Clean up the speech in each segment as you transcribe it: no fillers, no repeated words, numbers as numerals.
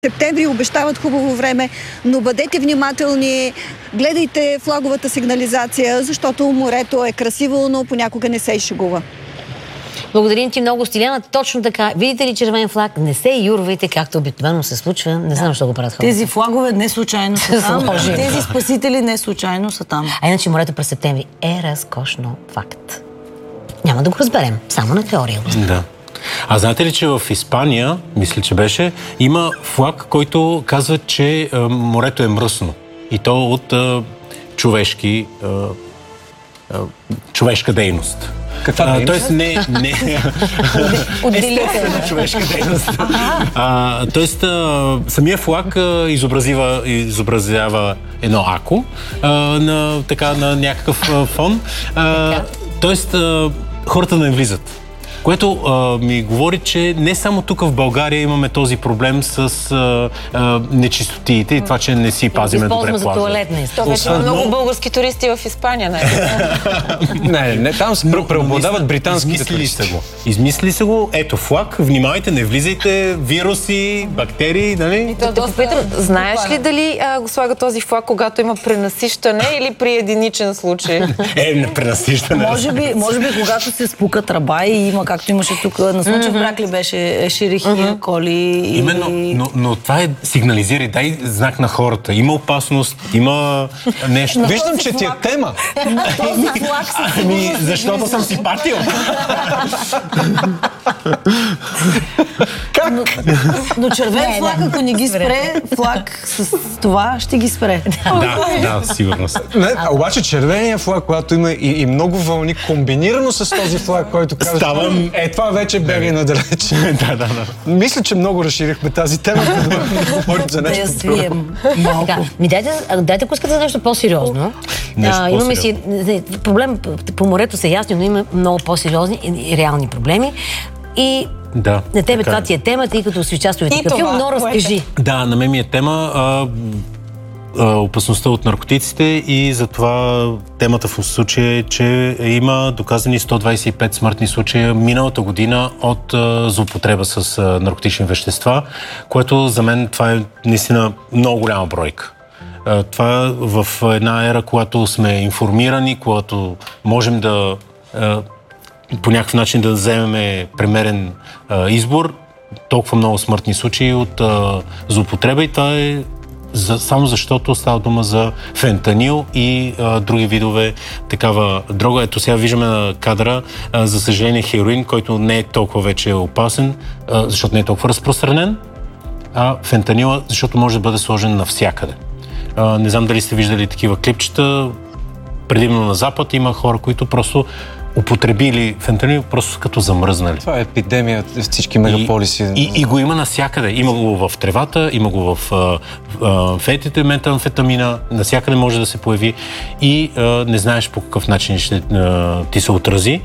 Септември обещават хубаво време, но бъдете внимателни, гледайте флаговата сигнализация, защото морето е красиво, но понякога не се изшегува. Благодарим ти много, Стиляна. Точно така. Видите ли червен флаг? Не се юрвайте, както обикновено се случва. Не знам, защо го правят хората. Тези флагове не случайно са там. Тези спасители не случайно са там. А иначе морето през септември е разкошно факт. Няма да го разберем. Само на теория. Да. А знаете ли, че в Испания, мисля, че беше, има флаг, който казва, че морето е мръсно. И то от човешка дейност. Каква дейност? Тоест не естествена човешка дейност. Тоест самия флаг изобразява едно ако на някакъв фон. Тоест хората не влизат. Което ми говори, че не само тук в България имаме този проблем с нечистотиите и това, че не си пазиме добре плажа. За туалетна история. Вече много български туристи в Испания. Не, там се преобладават британските туристи. Измисли се го. Ето флаг, внимавайте, не влизайте, вируси, бактерии, нали? Знаеш ли дали го слага този флаг, когато има пренасищане или при единичен случай? Не пренасищане. Може би когато се спука тръба и има, както имаше тук на Слънчев бряг ли беше, шерихи, коли. Именно, но това сигнализира, дай знак на хората. Има опасност, има нещо. Виждам, че ти е тема. Този флаг се защото съм си патил. Как? Но червен флаг, ако не ги спре, флаг с това ще ги спре. Да, сигурно. Обаче червения флаг, когато има и много вълни, комбинирано с този флаг, който казва, това вече бега надалеч. Да. Мисля, че много разширихме тази тема, да говорим за нещо. Да я свием малко. Дайте, ако искате за нещо по-сериозно. Имаме си проблем по морето са ясни, но има много по-сериозни и реални проблеми. И на тебе това ти е тема, тъй като си участвал в такъв филм, но разкажи. Да, на мен ми е тема опасността от наркотиците и затова темата в случая е, че има доказани 125 смъртни случая миналата година от злоупотреба с наркотични вещества, което за мен това е наистина много голяма бройка. Това в една ера, когато сме информирани, когато можем да по някакъв начин да вземем премерен избор, толкова много смъртни случаи от злоупотреба и това е само защото става дума за фентанил и други видове такава дрога. Ето сега виждаме на кадъра, за съжаление, хероин, който не е толкова вече опасен, защото не е толкова разпространен, а фентанила, защото може да бъде сложен навсякъде. Не знам дали сте виждали такива клипчета, предимно на Запад има хора, които просто употребили фентанил просто като замръзнали. Това е епидемия в всички мегаполиси. И го има навсякъде. Има го в тревата, има го в фетите, метамфетамина, навсякъде може да се появи и не знаеш по какъв начин ще ти се отрази.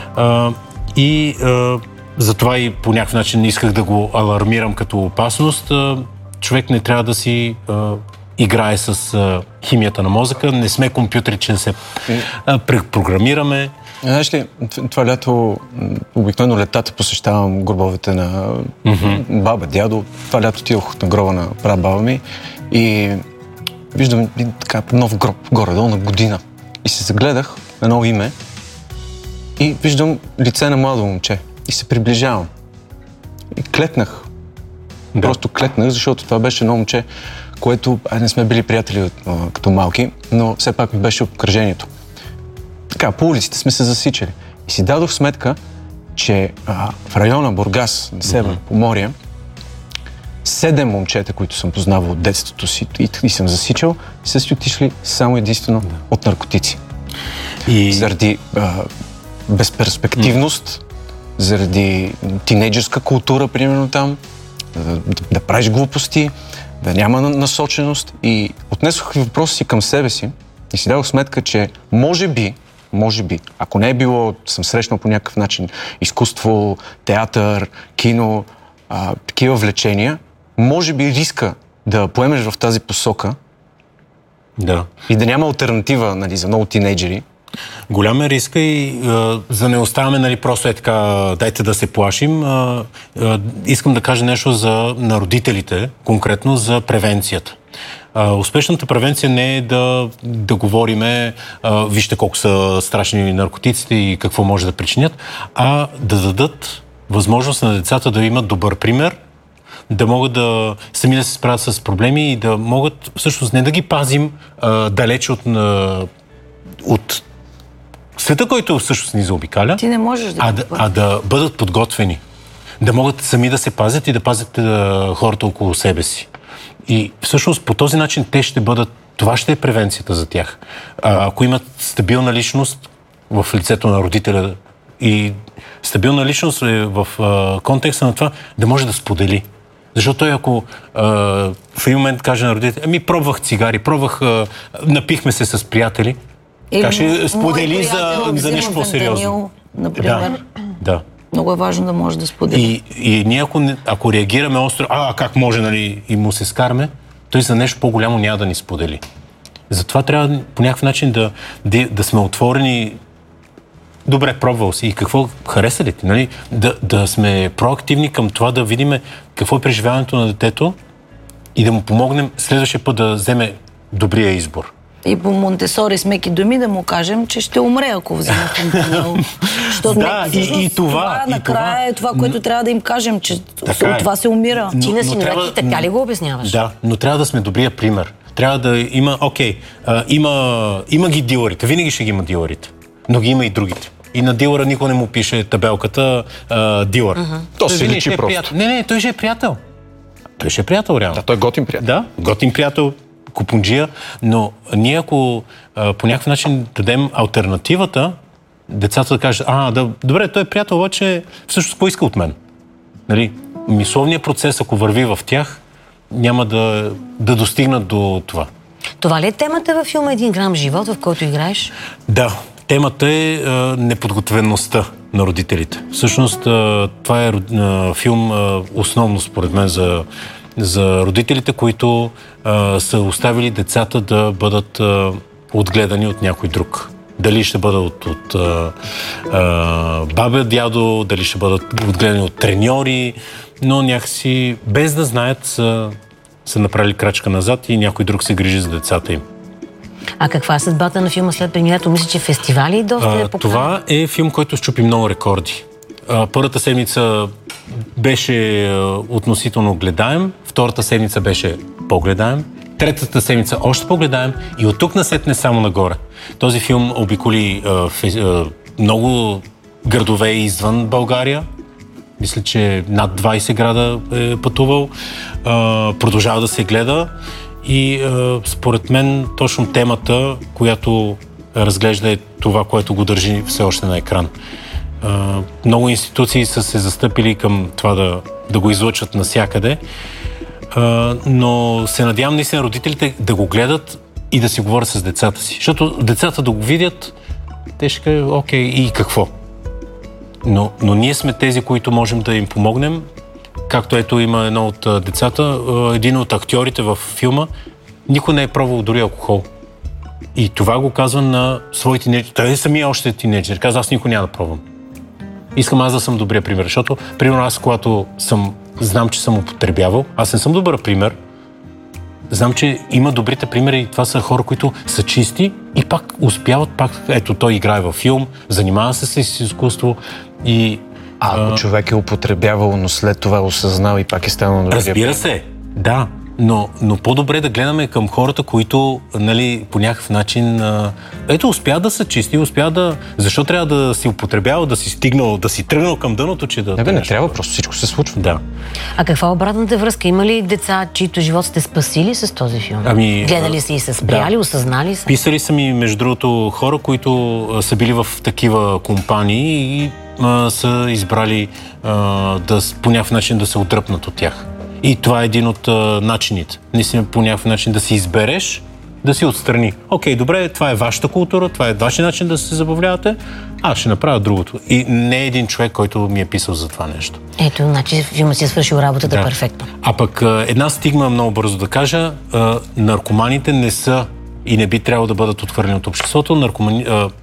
Затова и по някакъв начин исках да го алармирам като опасност. Човек не трябва да си играе с химията на мозъка. Не сме компютри, че се препрограмираме. Знаеш ли, това лято обикновено летата посещавам гробовете на баба, дядо. Това лято отидох на гроба на прабаба ми и виждам така нов гроб, горе-долу на година. И се загледах на едно име и виждам лице на младо момче. И се приближавам. И клекнах. Просто клекнах, защото това беше едно момче, което не сме били приятели като малки, но все пак ми беше обкръжението. Така, по улиците сме се засичали. И си дадох сметка, че в района Бургас, на север, Поморие, 7 момчета, които съм познавал от детството си и съм засичал, са си отишли само единствено от наркотици. Заради безперспективност, заради тинейджърска култура, примерно там, да правиш глупости, да няма насоченост. И отнесох въпроса си към себе си и си дадох сметка, че може би, ако не е било, съм срещнал по някакъв начин изкуство, театър, кино, такива влечения, може би риска да поемеш в тази посока и да няма алтернатива, нали, за много тинейджери, Голям е риска и за не оставаме, нали, просто е така, дайте да се плашим. Искам да кажа нещо на родителите, конкретно за превенцията. Успешната превенция не е да говориме вижте колко са страшни наркотиците и какво може да причинят, а да дадат възможност на децата да имат добър пример, да могат да сами да се справят с проблеми и да могат всъщност не да ги пазим далеч от света, който всъщност ни заобикаля, ти не можеш а да бъдат подготвени. Да могат сами да се пазят и да пазят хората около себе си. И всъщност по този начин те ще бъдат, това ще е превенцията за тях. Ако имат стабилна личност в лицето на родителя и стабилна личност е в контекста на това да може да сподели. Защото той ако в един момент каже на родителя, пробвах цигари, напихме се с приятели, така ще сподели за нещо по-сериозно. Например. Да. Много е важно да може да сподели. И ние ако реагираме остро, как може, нали, и му се скараме, той за нещо по-голямо няма да ни сподели. Затова трябва по някакъв начин да сме отворени. Добре, пробвал си. И какво хареса ли ти? Нали? Да сме проактивни към това, да видим какво е преживяването на детето и да му помогнем следващия път да вземе добрия избор. И по Монтесори с меки думи да му кажем, че ще умре, ако вземе фентанил. Да, и това. Накрая е това, което трябва да им кажем, че от това се умира. Ти на синовете така ли го обясняваш? Да, но трябва да сме добрия пример. Трябва да има, има ги дилърите, винаги ще ги има дилърите, но ги има и другите. И на дилъра никой не му пише табелката дилър. То се личи просто. Не, той ще е приятел. Той ще е приятел, реално. Да, той е готин приятел. Да, готин приятел, купунджия, но ние ако по някакъв начин дадем алтернативата, децата да кажат, добре, той е приятел, обаче всъщност какво иска от мен? Нали? Мисловният процес, ако върви в тях, няма да достигнат до това. Това ли е темата във филма «Един грам живот», в който играеш? Да. Темата е неподготвеността на родителите. Всъщност това е филм основно според мен за родителите, които са оставили децата да бъдат отгледани от някой друг. Дали ще бъдат от бабя, дядо, дали ще бъдат отгледани от треньори, но някакси без да знаят са направили крачка назад и някой друг се грижи за децата им. А каква е съдбата на филма след премиерата? Мисля, че фестивали доста е поканен. Това е филм, който счупи много рекорди. Първата седмица беше относително гледаем, втората седмица беше по-гледаем, третата седмица още по-гледаем и от тук насетне само нагоре. Този филм обиколи много градове извън България. Мисля, че над 20 града е пътувал. Продължава да се гледа. И според мен точно темата, която разглежда, е това, което го държи все още на екран. Много институции са се застъпили към това да го излъчат навсякъде, но се надявам наистина родителите да го гледат и да си говорят с децата си. Защото децата да го видят, те ще кажат, окей, и какво? Но ние сме тези, които можем да им помогнем. Както ето има едно от децата, един от актьорите във филма, никой не е пробвал дори алкохол. И това го казва на своите тинейджери. Той самия още е тинейджер. Казва, аз никой няма да пробвам. Искам аз да съм добрия пример, защото, примерно аз, когато знам, че съм употребявал, аз не съм добър пример, знам, че има добрите примери и това са хора, които са чисти и пак успяват, ето той играе във филм, занимава се с изкуство и ако човек е употребявал, но след това осъзнал и пак е станал добрия. Разбира се, да. Но по-добре да гледаме към хората, които, нали, по някакъв начин успяват да са чисти, защо трябва да си употребявал, да си стигнал, да си тръгнал към дъното, че да... Не трябва, просто всичко се случва. Да. А каква е обратната връзка? Има ли деца, чието живот сте спасили с този филм? Гледали са и са спряли, осъзнали са? Писали са ми, между другото, хора, които са били в такива компании и са избрали по някакъв начин да се отдръпнат от тях. И това е един от начините. Наистина по някакъв начин да си избереш, да си отстрани. Окей, добре, това е вашата култура, това е вашия начин да се забавлявате, аз ще направя другото. И не е един човек, който ми е писал за това нещо. Ето, значи филмът си е свършил работата перфектно. А пък една стигма, много бързо да кажа, наркоманите не са и не би трябвало да бъдат отхвърлени от обществото.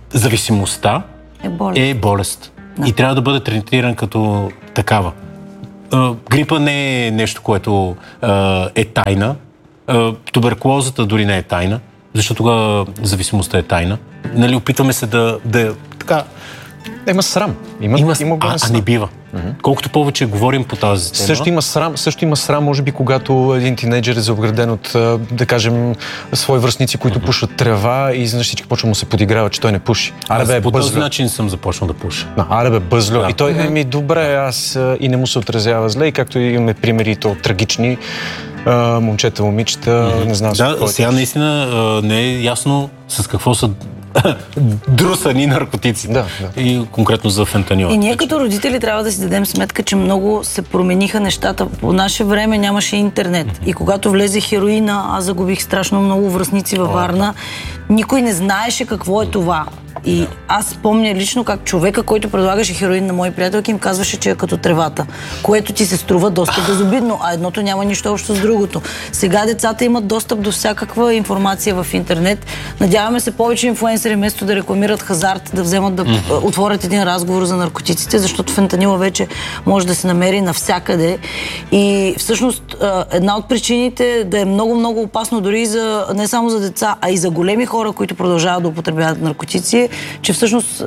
зависимостта е болест. Да. И трябва да бъде третиран като такава. Грипа не е нещо, което е тайна. Туберкулозата дори не е тайна, защото тогава зависимостта е тайна. Нали, опитваме се да така... Има срам. Има срам. Не бива. Колкото повече говорим по тази тема... Също има срам, може би, когато един тинейджър е заобграден от, да кажем, свои връстници, които пушат трева и изведнъж всички почва му се подиграва, че той не пуши. По този начин съм започнал да пуша. Бъзло. Да. И той, добре, аз и не му се отразява зле, и както имаме примери, то трагични, момчета, момичета, не знам с какво. Да, сега наистина не е ясно с какво са друсани наркотици. Да. И конкретно за фентанила. И ние като родители трябва да си дадем сметка, че много се промениха нещата. По наше време нямаше интернет. И когато влезе хероина, аз загубих страшно много връстници във Варна. Никой не знаеше какво е това. И аз помня лично как човека, който предлагаше хероин на мои приятелки, им казваше, че е като тревата, което ти се струва доста безобидно, а едното няма нищо общо с другото. Сега децата имат достъп до всякаква информация в интернет. Надяваме се повече инфлуенсъри, вместо да рекламират хазарт, да вземат да отворят един разговор за наркотиците, защото фентанила вече може да се намери навсякъде. И всъщност една от причините да е много опасно дори не само за деца, а и за големи хора, които продължават да употребяват наркотици, че всъщност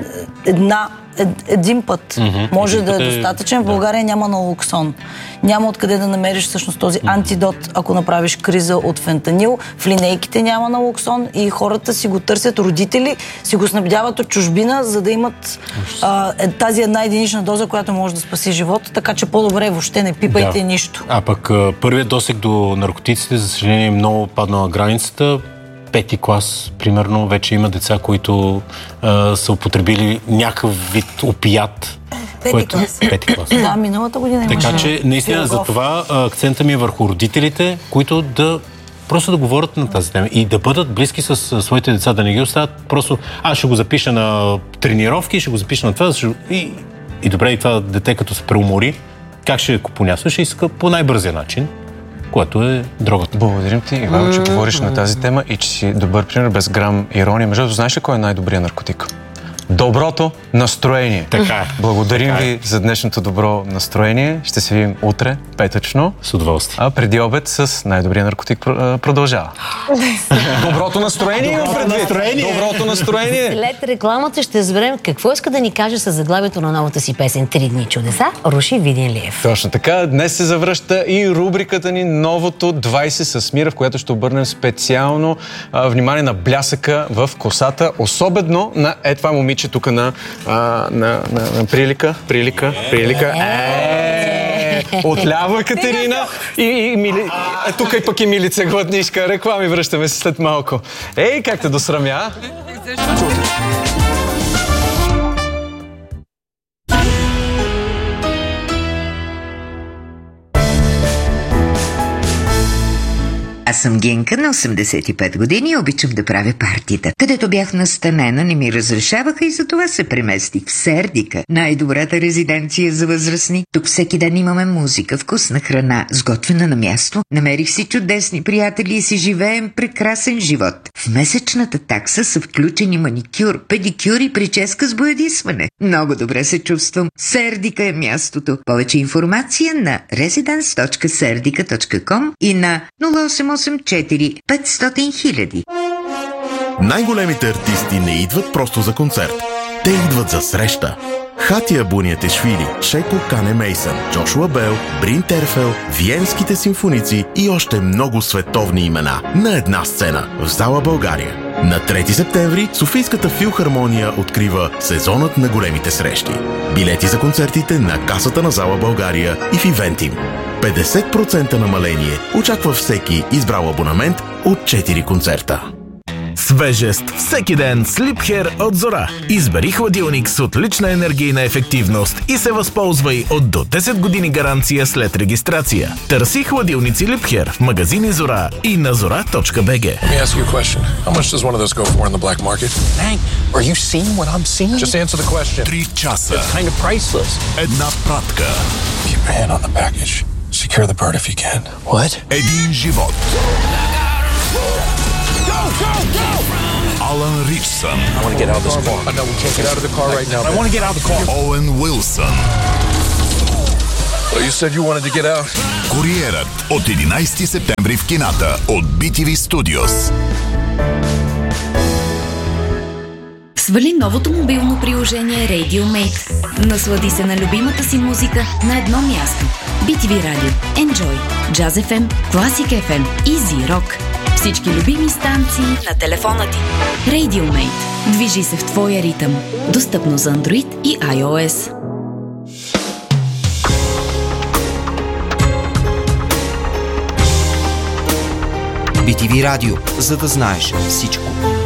един път може да е достатъчен. В България няма налоксон. Няма откъде да намериш всъщност този антидот, ако направиш криза от фентанил. В линейките няма налоксон и хората си го търсят, родители си го снабдяват от чужбина, за да имат тази една единична доза, която може да спаси живот, така че по-добре въобще не пипайте нищо. А пък първият досег до наркотиците, за съжаление, много паднала границата. 5-ти клас, примерно, вече има деца, които са употребили някакъв вид опият. Пети клас. Да, миналата година имаше. Така че, наистина, за това акцента ми е върху родителите, които просто да говорят на тази тема и да бъдат близки с своите деца, да не ги оставят просто, ще го запиша на тренировки, ще го запиша на това, и добре, и това дете, като се преумори, как ще го понясва, ще иска по най-бързия начин, което е дрогата. Благодарим ти, Ивайло, че говориш на тази тема и че си добър пример, без грам ирония. Между другото, знаеш ли кой е най-добрият наркотик? Доброто настроение. Така е. Благодарим ви за днешното добро настроение. Ще се видим утре, петъчно. С удоволствие. А преди обед с най-добрия наркотик продължава. Доброто настроение има предвид. Доброто настроение. След рекламата ще разберем какво иска да ни каже с заглавието на новата си песен "Три дни чудеса" Руши Виденлиев. Точно така. Днес се завръща и рубриката ни "Новото 20 с Мира", в която ще обърнем специално внимание на блясъка в косата, особено на това момиче тук на Прилика. Отляво Екатерина и тук и пък и Милица Гладнишка. Реклами връщаме се след малко. Как те досрамя? Аз съм Генка на 85 години и обичам да правя партита. Където бях настанена, не ми разрешаваха и затова се преместих в Сердика, най-добрата резиденция за възрастни. Тук всеки ден имаме музика, вкусна храна, сготвена на място. Намерих си чудесни приятели и си живеем прекрасен живот. В месечната такса са включени маникюр, педикюр и прическа с боядисване. Много добре се чувствам. Сердика е мястото. Повече информация на residence.serdica.com и на 0884 500 000. Най-големите артисти не идват просто за концерт. Те идват за среща. Хатия Буниатешвили, Шеко Кане Мейсън, Джошуа Бел, Брин Терфел, Виенските симфоници и още много световни имена на една сцена в зала България. На 3 септември Софийската филхармония открива сезонът на големите срещи. Билети за концертите на касата на зала България и в Ивентим. 50% намаление очаква всеки избрал абонамент от 4 концерта. Свежест всеки ден с Liebherr от Зора. Избери хладилник с отлична енергийна ефективност и се възползвай от до 10 години гаранция след регистрация. Търси хладилници Liebherr в магазини Зора и на zora.bg. Let me ask you a question. How much does one of those go for in the black market? Hank, are you seeing what I'm seeing? Just answer the question. 3 часа. It's kind of priceless. Една пратка. Keep your hand on the package. Secure the bird if you can. What? Един живот. Алън Ричсън. Оуен Уилсън. You said you wanted to get out. Куриерът от 11 септември в кината от BTV Studios. Свали новото мобилно приложение RadioMate. Наслади се на любимата си музика на едно място. BTV Radio, Enjoy, Jazz FM, Classic FM и Z-Rock. Всички любими станции на телефона ти. RadioMate. Движи се в твоя ритъм. Достъпно за Android и iOS. BTV Radio, за да знаеш всичко.